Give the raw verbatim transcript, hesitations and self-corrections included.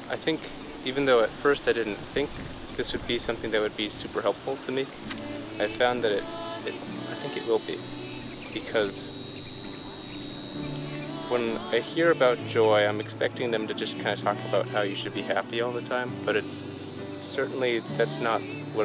I think even though at first I didn't think this would be something that would be super helpful to me, I found that it, it I think it will be, because when I hear about joy, I'm expecting them to just kind of talk about how you should be happy all the time, but it's certainly, that's not